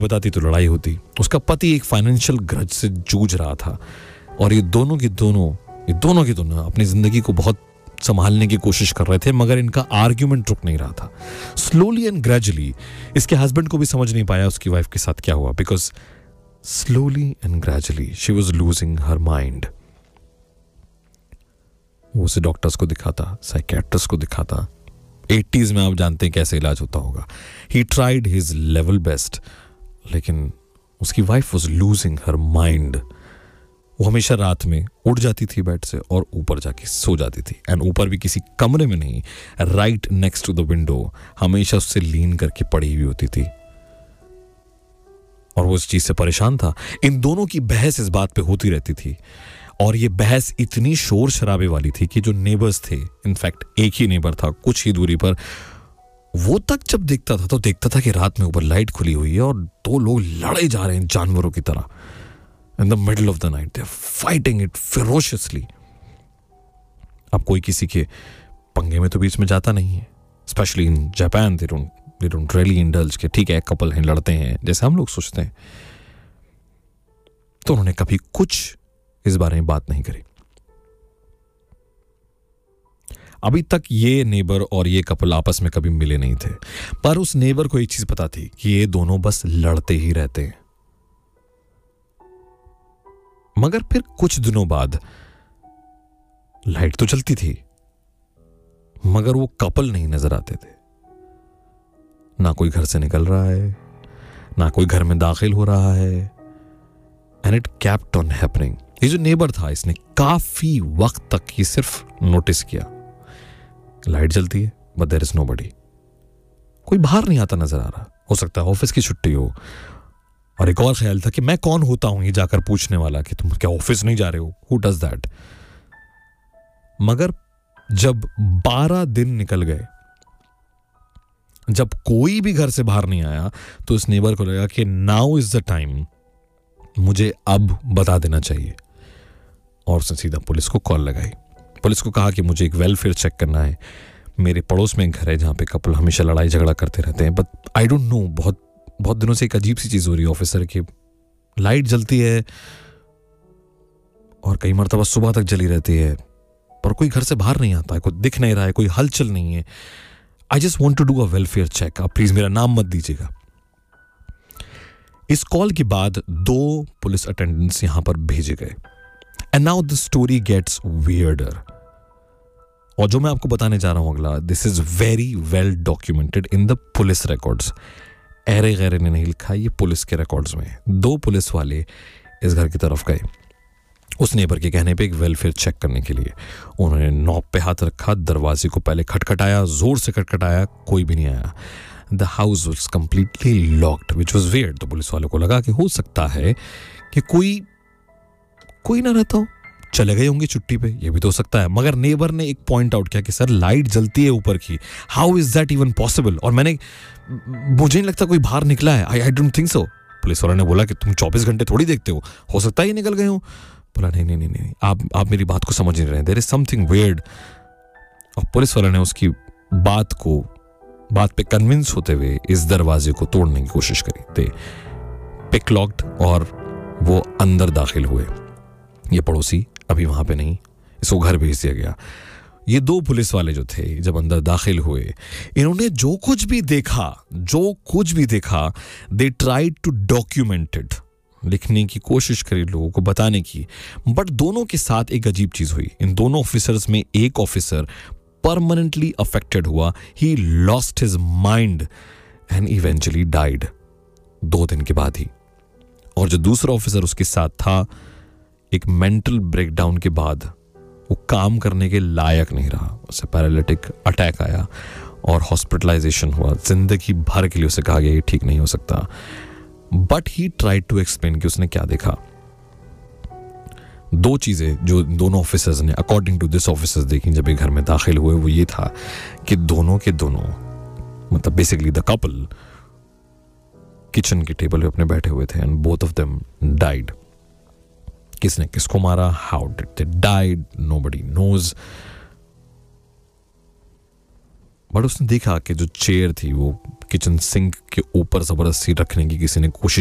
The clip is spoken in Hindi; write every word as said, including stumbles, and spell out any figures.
बताती तो लड़ाई होती। उसका पति एक फाइनेंशियल ग्रज से जूझ रहा था और ये दोनों की दोनों ये दोनों की दोनों अपनी जिंदगी को बहुत संभालने की कोशिश कर रहे थे, मगर इनका आर्ग्यूमेंट रुक नहीं रहा था। स्लोली एंड ग्रेजुअली इसके हस्बैंड को भी समझ नहीं पाया उसकी वाइफ के साथ क्या हुआ, because slowly and gradually she was losing her mind. वो उसे डॉक्टर्स को दिखाता, साइकेट्रिस्ट को दिखाता। एटीज़ में आप जानते हैं कैसे इलाज होता होगा। He tried his level best, लेकिन उसकी wife was losing her mind. वो हमेशा रात में उठ जाती थी बेड से और ऊपर जाके सो जाती थी, एंड ऊपर भी किसी कमरे में नहीं, right next to the window, हमेशा उससे लीन करके पड़ी हुई होती थी। और वो इस चीज से परेशान था। इन दोनों की बहस इस बात पे होती रहती थी, और ये बहस इतनी शोर शराबे वाली थी कि जो नेबर्स थे, इनफैक्ट एक ही नेबर था कुछ ही दूरी पर, वो तक जब देखता था तो देखता था कि रात में ऊपर लाइट खुली हुई है और दो लोग लड़े जा रहे हैं जानवरों की तरह। In the middle of the night they are fighting it ferociously. अब कोई किसी के पंगे में तो बीच में जाता नहीं है, specially in Japan. They don't they don't really indulge के ठीक है कपल हैं, लड़ते हैं जैसे हम लोग सोचते हैं। तो उन्होंने कभी कुछ इस बारे में बात नहीं करी। अभी तक ये नेबर और ये कपल आपस में कभी मिले नहीं थे, पर उस नेबर को एक चीज पता थी कि ये दोनों बस लड़ते ही रहते हैं। मगर फिर कुछ दिनों बाद लाइट तो चलती थी, मगर वो कपल नहीं नजर आते थे। ना कोई घर से निकल रहा है, ना कोई घर में दाखिल हो रहा है। And it kept on happening. ये जो नेबर था इसने काफी वक्त तक ये सिर्फ नोटिस किया, लाइट जलती है बट देयर इज नोबडी। कोई बाहर नहीं आता नजर आ रहा। हो सकता है ऑफिस की छुट्टी हो। और एक और ख्याल था कि मैं कौन होता हूं ये जाकर पूछने वाला कि तुम क्या ऑफिस नहीं जा रहे हो, हु डज दैट। मगर जब बारह दिन निकल गए, जब कोई भी घर से बाहर नहीं आया, तो इस नेबर को लगा कि नाउ इज द टाइम, मुझे अब बता देना चाहिए। और उसने सीधा पुलिस को कॉल लगाई। पुलिस को कहा कि मुझे एक वेलफेयर चेक करना है। मेरे पड़ोस में एक घर है जहां पे कपल हमेशा लड़ाई झगड़ा करते रहते हैं, बट आई डोंट नो, बहुत बहुत दिनों से एक अजीब सी चीज हो रही है ऑफिसर की। लाइट जलती है और कई मरतबा सुबह तक जली रहती है, पर कोई घर से बाहर नहीं आता है, कोई दिख नहीं रहा है, कोई हलचल नहीं है। I just want to do a welfare check, आप प्लीज मेरा नाम मत दीजिएगा। इस कॉल के बाद दो पुलिस अटेंडेंट्स यहां पर भेजे गए। And now the story gets weirder. और जो मैं आपको बताने जा रहा हूं अगला, this is very well documented in the police records. Array गैरे ने नहीं लिखा, ये पुलिस के रिकॉर्ड्स में। दो पुलिस वाले इस घर की तरफ गए उस नेबर के कहने पे एक वेलफेयर चेक करने के लिए। उन्होंने नॉब पे हाथ रखा, दरवाजे को पहले खटखटाया, जोर से खटखटाया, कोई भी नहीं आया। The house was completely locked which was weird. तो पुलिस वालों को लगा कि हो सकता है कि कोई कोई ना रहता हो, चले गए होंगे छुट्टी पे, ये भी तो हो सकता है। मगर नेबर ने एक पॉइंट आउट किया कि सर लाइट जलती है ऊपर की, how is that even possible. और मैंने मुझे नहीं लगता कोई बाहर निकला है, आई I don't think so. Police वालों ने बोला कि तुम चौबीस घंटे थोड़ी देखते हो हो सकता है ही निकल गए हो। बोला नहीं नहीं नहीं नहीं आप आप मेरी बात को समझ नहीं रहे, देयर इज समथिंग वियर्ड। और पुलिस वालों ने उसकी बात को बात पे कन्विंस होते हुए इस दरवाजे को तोड़ने की कोशिश करी। दे पिक लॉक्ड और वो अंदर दाखिल हुए। ये पड़ोसी अभी वहां पे नहीं, इसको घर भेज दिया गया। ये दो पुलिस वाले जो थे जब अंदर दाखिल हुए, इन्होंने जो कुछ भी देखा जो कुछ भी देखा they tried to document it, लिखने की कोशिश करी, लोगों को बताने की। बट दोनों के साथ एक अजीब चीज हुई। इन दोनों ऑफिसर्स में एक ऑफिसर परमानेंटली अफेक्टेड हुआ। He lost his mind and eventually died, दो दिन के बाद ही। और जो दूसरा ऑफिसर उसके साथ था, एक मेंटल ब्रेकडाउन के बाद वो काम करने के लायक नहीं रहा, उसे पैरालिटिक अटैक आया और हॉस्पिटलाइजेशन हुआ। जिंदगी भर के लिए उसे कहा गया ये ठीक नहीं हो सकता। But he tried to explain कि उसने क्या देखा। दो चीजें जो दोनों ऑफिसर्स ने अकॉर्डिंग टू दिस ऑफिसर्स देखी जब ये घर में दाखिल हुए, वो ये था कि दोनों के दोनों, मतलब बेसिकली द कपल, किचन की टेबल पे अपने बैठे हुए थे and both of them died. किसने किसको मारा, how did they died, nobody knows. But उसने देखा कि जो चेयर थी वो किचन सिंक के ऊपर ज़बरदस्ती रखने की किसी ने कोशिश